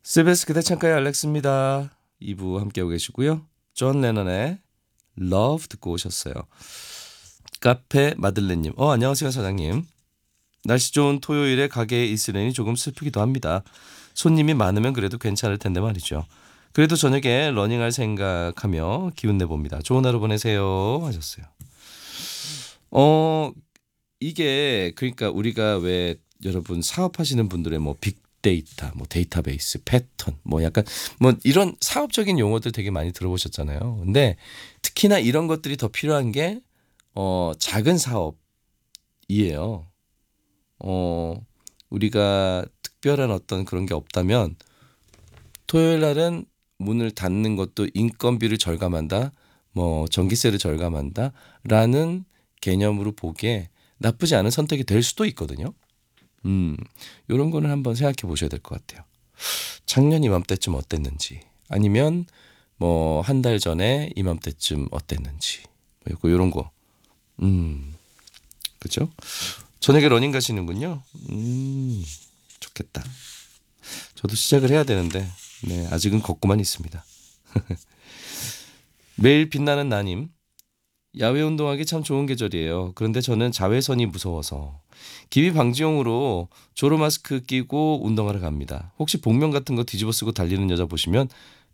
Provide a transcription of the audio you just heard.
CBS 그대 창가의 알렉스입니다. 2부 함께하고 계시고요. 존 레넌의 Love 듣고 오셨어요. 카페 마들렌님. 안녕하세요 사장님. 날씨 좋은 토요일에 가게에 있으려니 조금 슬프기도 합니다. 손님이 많으면 그래도 괜찮을 텐데 말이죠. 그래도 저녁에 러닝할 생각하며 기운 내봅니다. 좋은 하루 보내세요 하셨어요. 어 이게 그러니까 우리가 왜 여러분 사업하시는 분들의 뭐 빅데이터, 뭐 데이터베이스, 패턴, 뭐 약간 뭐 이런 사업적인 용어들 되게 많이 들어보셨잖아요. 근데 특히나 이런 것들이 더 필요한 게 작은 사업이에요. 우리가 특별한 어떤 그런 게 없다면 토요일 날은 문을 닫는 것도 인건비를 절감한다, 뭐 전기세를 절감한다라는 개념으로 보기에 나쁘지 않은 선택이 될 수도 있거든요. 요런 거는 한번 생각해 보셔야 될 것 같아요. 작년 이맘때쯤 어땠는지, 아니면 뭐 한 달 전에 이맘때쯤 어땠는지, 뭐 요런 거. 그죠? 저녁에 러닝 가시는군요. 좋겠다. 저도 시작을 해야 되는데, 네, 아직은 걷고만 있습니다. 매일 빛나는 나님. 야외 운동하기 참 좋은 계절이에요. 그런데 저는 자외선이 무서워서 기비 방지용으로 조로 마스크 끼고 운동하러 갑니다. 혹시 복면 같은 거 뒤집어 쓰고 달리는 여자 보시면